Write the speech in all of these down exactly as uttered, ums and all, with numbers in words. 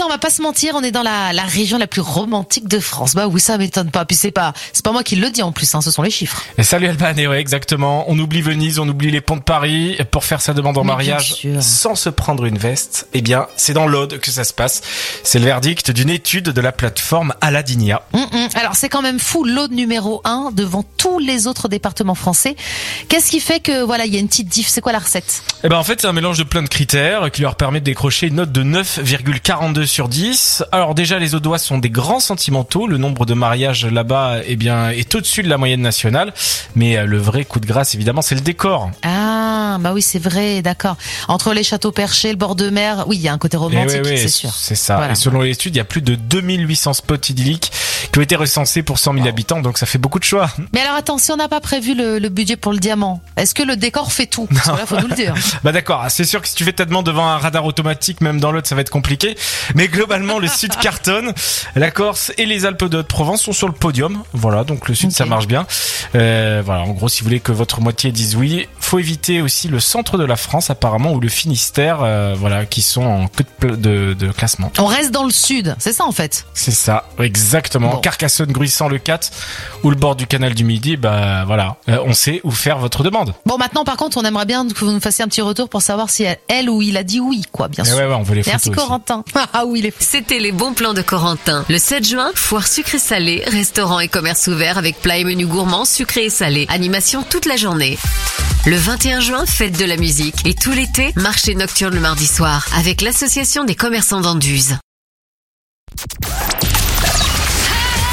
on va pas se mentir, on est dans la, la région la plus romantique de France. Bah oui, ça m'étonne pas. Puis c'est pas, c'est pas moi qui le dis en plus, hein, ce sont les chiffres. Et salut Alban, et ouais, exactement. On oublie Venise, on oublie les ponts de Paris. Pour faire sa demande en Mais mariage bien sûr. sans se prendre une veste, eh bien, c'est dans l'Aude que ça se passe. C'est le verdict d'une étude de la plateforme Aladinia. Hum, hum. Alors c'est quand même fou, l'Aude numéro un devant tous les autres départements français. Qu'est-ce qui fait que voilà, il y a une petite diff? C'est quoi la recette? Eh ben, en fait, c'est un mélange de plein de critères qui leur permet de décrocher une note de neuf virgule quarante-deux sur dix. Alors déjà, les Audois sont des grands sentimentaux. Le nombre de mariages là-bas, eh bien, est au-dessus de la moyenne nationale. Mais le vrai coup de grâce, évidemment, c'est le décor. Ah, bah oui, c'est vrai, d'accord. Entre les châteaux perchés, le bord de mer, oui, il y a un côté romantique, oui, oui, c'est sûr. C'est ça. Voilà. Et selon l'étude, il y a plus de deux mille huit cents spots idylliques qui ont été recensés pour cent mille Wow. habitants, donc ça fait beaucoup de choix. Mais alors attends, si on n'a pas prévu le, le budget pour le diamant, est-ce que le décor fait tout? Parce que là, faut nous le dire. Bah d'accord, c'est sûr que si tu fais ta demande devant un radar automatique, même dans l'autre, ça va être compliqué. Mais globalement, le sud cartonne. La Corse et les Alpes de Haute-Provence sont sur le podium. Voilà, donc le sud, Okay. ça marche bien. Euh, voilà, en gros, si vous voulez que votre moitié dise oui, faut éviter aussi le centre de la France, apparemment, ou le Finistère, euh, voilà, qui sont en queue de, de, de classement. On reste dans le sud, c'est ça en fait. C'est ça, exactement. Bon. Carcassonne, Gruissant, le quatre ou le bord du canal du Midi, bah voilà, euh, on sait où faire votre demande. Bon, maintenant, par contre, on aimerait bien que vous nous fassiez un petit retour pour savoir si elle, elle ou il a dit oui, quoi, bien Et sûr. ouais, ouais, on veut les Merci photos aussi. Corentin. Ah oui, les C'était les bons plans de Corentin. Le sept juin, foire sucré-salé, restaurant et commerce ouvert avec plats et menus gourmands sucrés et salés. Animation toute la journée. Le vingt et un juin, fête de la musique. Et tout l'été, marché nocturne le mardi soir avec l'association des commerçants d'Anduze.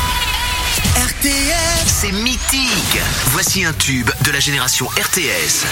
R T S, c'est mythique. Voici un tube de la génération R T S.